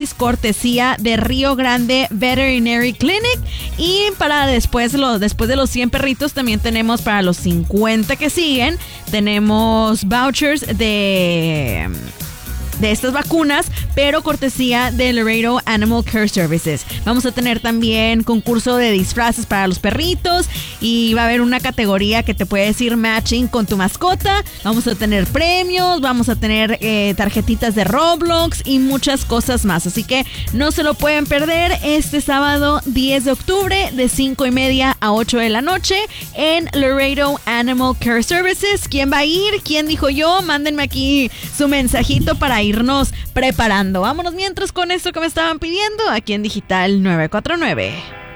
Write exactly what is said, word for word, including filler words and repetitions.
gratis, cortesía de Río Grande Veterinary Clinic. Y para después, lo, después de los cien perritos, también tenemos para los cincuenta que siguen, tenemos vouchers de... de estas vacunas, pero cortesía de Laredo Animal Care Services. Vamos a tener también concurso de disfraces para los perritos y va a haber una categoría que te puede decir matching con tu mascota. Vamos a tener premios, vamos a tener eh, tarjetitas de Roblox y muchas cosas más. Así que no se lo pueden perder este sábado diez de octubre de cinco y media a ocho de la noche en Laredo Animal Care Services. ¿Quién va a ir? ¿Quién dijo yo? Mándenme aquí su mensajito para irnos preparando. Vámonos mientras con esto que me estaban pidiendo aquí en Digital nueve cuatro nueve.